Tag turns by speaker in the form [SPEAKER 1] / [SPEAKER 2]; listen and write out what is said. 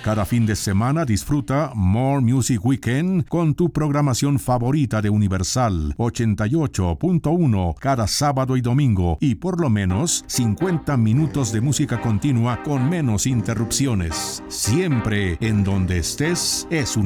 [SPEAKER 1] Cada fin de semana disfruta More Music Weekend con tu programación favorita de Universal 88.1 cada sábado y domingo y por lo menos 50 minutos de música continua con menos interrupciones. Siempre en donde estés es